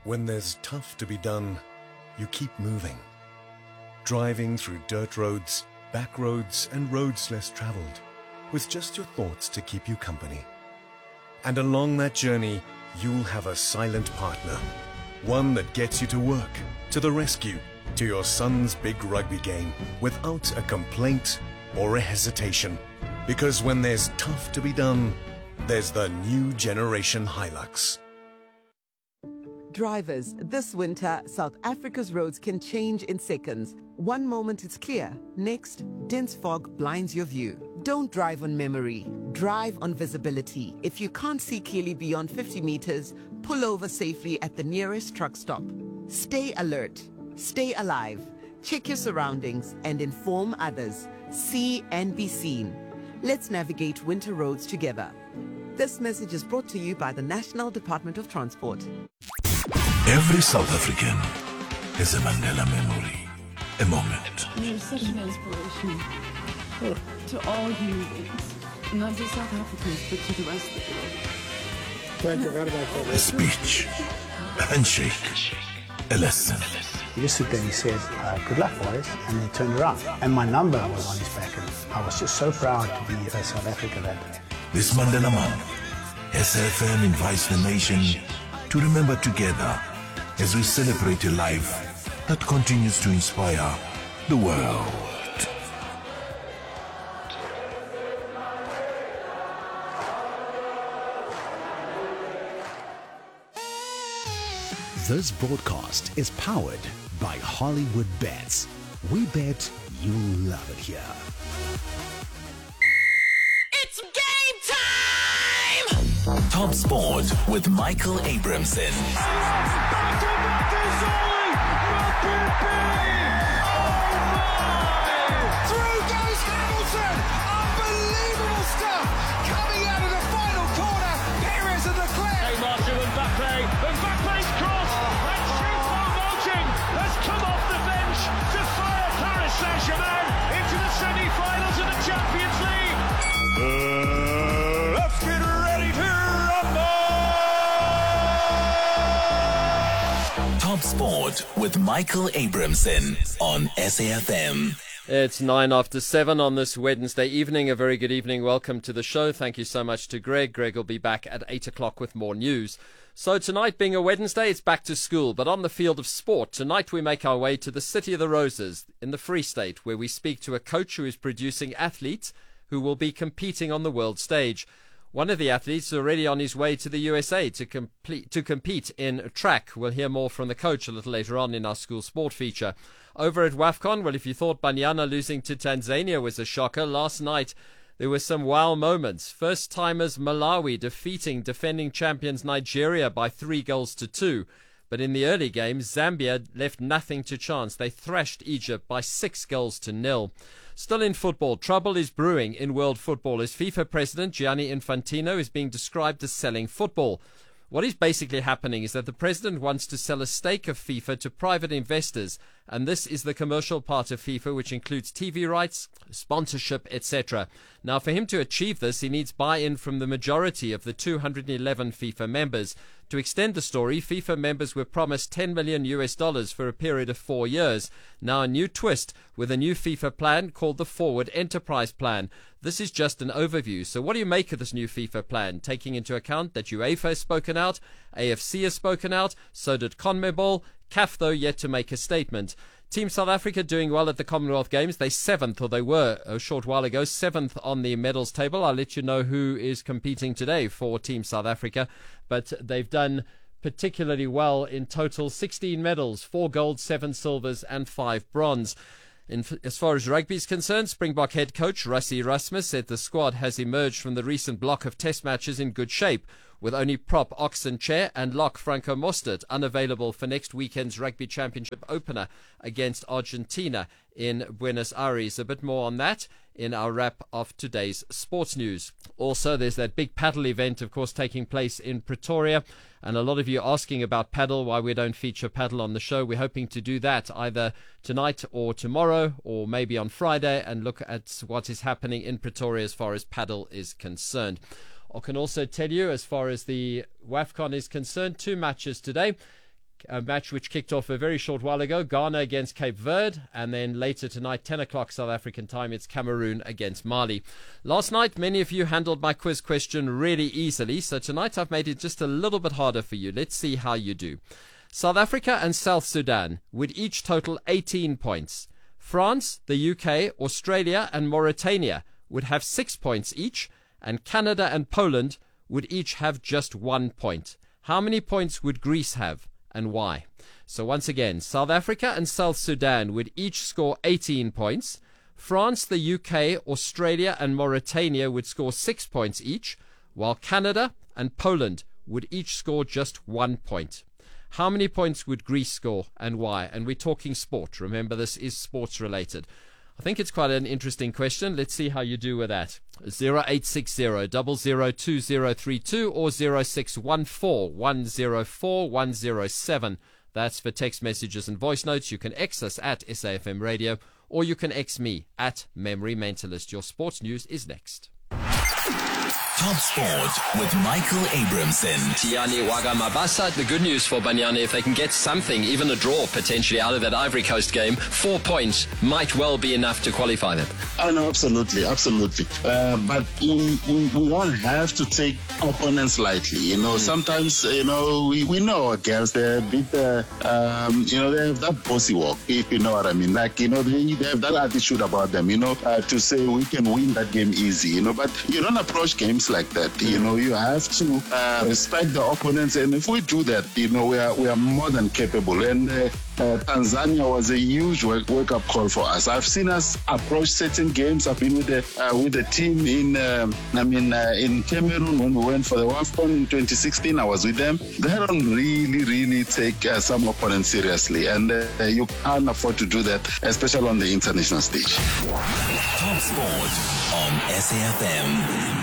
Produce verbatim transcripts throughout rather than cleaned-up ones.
When there's tough to be done, you keep moving. Driving through dirt roads, back roads, and roads less traveled, with just your thoughts to keep you company. And along that journey, you'll have a silent partner. One that gets you to work, to the rescue, to your son's big rugby game, without a complaint or a hesitation. Because when there's tough to be done, there's the new generation Hilux. Drivers, this winter, South Africa's roads can change in seconds. One moment it's clear, next, dense fog blinds your view. Don't drive on memory, drive on visibility. If you can't see clearly beyond fifty meters, pull over safely at the nearest truck stop. Stay alert, stay alive, check your surroundings and inform others. See and be seen. Let's navigate winter roads together. This message is brought to you by the National Department of Transport. Every South African has a Mandela memory, a moment. You're such an inspiration to all human beings, not just South Africans, but to the rest of the world. Thank you very much. A speech, a handshake, a lesson. He just stood there and he said, uh, good luck, boys, and then turned around. And my number was on his back, and I was just so proud to be a South Africa that day. This Mandela Month, S A F M invites the nation to remember together as we celebrate a life that continues to inspire the world. This broadcast is powered by Hollywood Bets. We bet you'll love it here. It's game time! Top Sport with Michael Abramson. Through goes Hamilton! Unbelievable stuff! Coming out of the final corner, Perez and Leclerc! Hey, Marshall and Mbappe, Mbappe's cross, and Choupo-Moting has come off the bench to fire Paris Saint-Germain into the semi-finals of the Champions League. Uh, let's get ready to rumble! Top Sport with Michael Abramson on S A F M. It's nine after seven on this Wednesday evening. A very good evening. Welcome to the show. Thank you so much to Greg. Greg will be back at eight o'clock with more news. So tonight being a Wednesday, it's back to school. But on the field of sport, tonight we make our way to the City of the Roses in the Free State, where we speak to a coach who is producing athletes who will be competing on the world stage. One of the athletes is already on his way to the U S A to complete to compete in track. We'll hear more from the coach a little later on in our school sport feature. Over at WAFCON, well, if you thought Banyana losing to Tanzania was a shocker, last night there were some wow moments. First-timers Malawi defeating defending champions Nigeria by three goals to two. But in the early games, Zambia left nothing to chance. They thrashed Egypt by six goals to nil. Still in football, trouble is brewing in world football as FIFA president Gianni Infantino is being described as selling football. What is basically happening is that the president wants to sell a stake of FIFA to private investors, and this is the commercial part of FIFA, which includes T V rights, sponsorship, et cetera. Now, for him to achieve this, he needs buy-in from the majority of the two hundred eleven FIFA members. To extend the story, FIFA members were promised ten million U S dollars for a period of four years. Now a new twist with a new FIFA plan called the Forward Enterprise Plan. This is just an overview. So what do you make of this new FIFA plan, taking into account that UEFA has spoken out, A F C has spoken out, so did CONMEBOL, C A F though yet to make a statement. Team South Africa doing well at the Commonwealth Games. They seventh, or they were a short while ago, seventh on the medals table. I'll let you know who is competing today for Team South Africa. But they've done particularly well in total. sixteen medals, four gold, seven silvers and five bronze. In, as far as rugby is concerned, Springbok head coach Rassie Erasmus said the squad has emerged from the recent block of test matches in good shape, with only prop Oxen Chair and lock Franco Mostert unavailable for next weekend's Rugby Championship opener against Argentina in Buenos Aires. A bit more on that in our wrap of today's sports news. Also, there's that big paddle event, of course, taking place in Pretoria. And a lot of you asking about paddle, why we don't feature paddle on the show. We're hoping to do that either tonight or tomorrow or maybe on Friday and look at what is happening in Pretoria as far as paddle is concerned. I can also tell you, as far as the WAFCON is concerned, two matches today. a match which kicked off a very short while ago, Ghana against Cape Verde, and then later tonight, ten o'clock South African time, it's Cameroon against Mali. Last night, many of you handled my quiz question really easily, so tonight I've made it just a little bit harder for you. Let's see how you do. South Africa and South Sudan would each total eighteen points. France, the U K, Australia and Mauritania would have six points each, and Canada and Poland would each have just one point. How many points would Greece have, and why? So once again, South Africa and South Sudan would each score eighteen points. France, the U K, Australia and Mauritania would score six points each, while Canada and Poland would each score just one point. How many points would Greece score, and why? And we're talking sport. Remember, this is sports related. I think it's quite an interesting question. Let's see how you do with that. zero eight six zero, zero zero two zero three two or zero six one four, one zero four, one zero seven. That's for text messages and voice notes. You can X us at S A F M Radio, or you can X me at Memory Mentalist. Your sports news is next. Top Sport with Michael Abramson. Tiani Wagamabasa. The good news for Banyane, if they can get something, even a draw potentially out of that Ivory Coast game, four points might well be enough to qualify them. Oh, no, absolutely, absolutely. Uh, but we, we, we don't have to take opponents lightly. You know, mm. sometimes, you know, we, we know our girls, they're a bit, uh, um, you know, they have that bossy walk, if you know what I mean. Like, you know, they, they have that attitude about them, you know, uh, to say we can win that game easy, you know, but you don't approach games like that. You know, you have to uh, respect the opponents, and if we do that, you know, we are we are more than capable. And uh, uh, Tanzania was a huge wake, wake up call for us. I've seen us approach certain games. I've been with the uh, with the team in um, I mean uh, in Cameroon when we went for the WAFCON in twenty sixteen. I was with them. They don't really really take uh, some opponents seriously, and uh, you can't afford to do that, especially on the international stage. Top Sport on S A F M.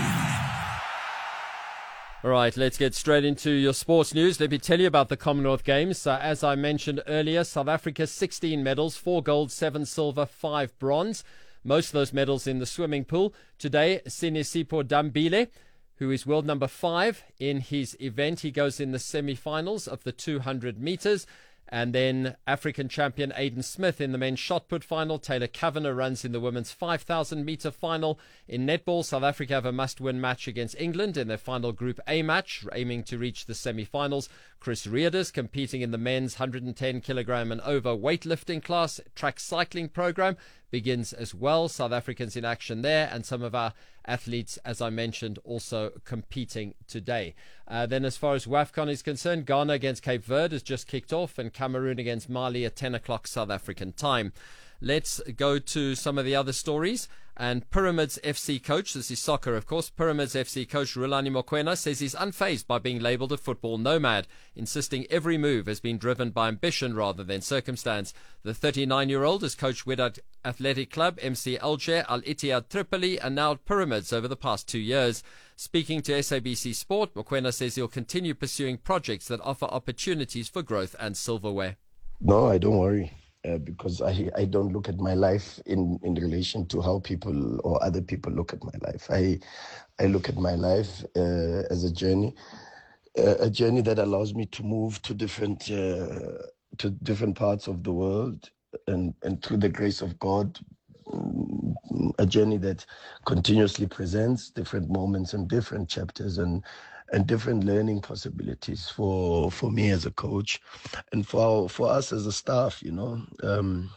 All right, let's get straight into your sports news. Let me tell you about the Commonwealth Games. Uh, as I mentioned earlier, South Africa, sixteen medals, four gold, seven silver, five bronze. Most of those medals in the swimming pool. Today, Sinisipho Dambile, who is world number five in his event. He goes in the semi-finals of the two hundred meters. And then African champion Aidan Smith in the men's shot put final. Taylor Kavanagh runs in the women's five thousand meter final. In netball, South Africa have a must-win match against England in their final Group A match, aiming to reach the semi-finals. Chris Rearders competing in the men's one hundred ten kilogram and over weightlifting class. Track cycling program begins as well. South Africans in action there, and some of our athletes, as I mentioned, also competing today. Uh, then as far as WAFCON is concerned, Ghana against Cape Verde has just kicked off, and Cameroon against Mali at ten o'clock South African time. Let's go to some of the other stories. And Pyramids F C coach, this is soccer of course, Pyramids F C coach Rulani Mokoena says he's unfazed by being labelled a football nomad, insisting every move has been driven by ambition rather than circumstance. The thirty-nine-year-old has coached Wydad Athletic Club, M C Alger, Al Ittihad Tripoli and now Pyramids over the past two years. Speaking to S A B C Sport, Mokoena says he'll continue pursuing projects that offer opportunities for growth and silverware. No, I don't worry. Uh, because I, I don't look at my life in, in relation to how people or other people look at my life. I I look at my life uh, as a journey, uh, a journey that allows me to move to different uh, to different parts of the world, and, and through the grace of God, um, a journey that continuously presents different moments and different chapters and and different learning possibilities for for me as a coach and for for us as a staff, you know. Um,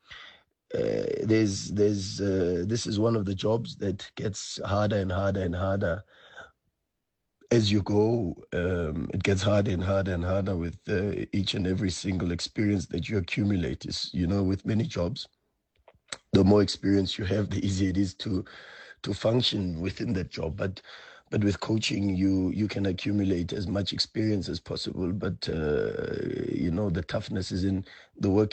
uh, there's there's uh, this is one of the jobs that gets harder and harder and harder as you go. Um, it gets harder and harder and harder with uh, each and every single experience that you accumulate. Is, you know, with many jobs, the more experience you have, the easier it is to to function within that job. But But with coaching, you you can accumulate as much experience as possible. But, uh, you know, the toughness is in the work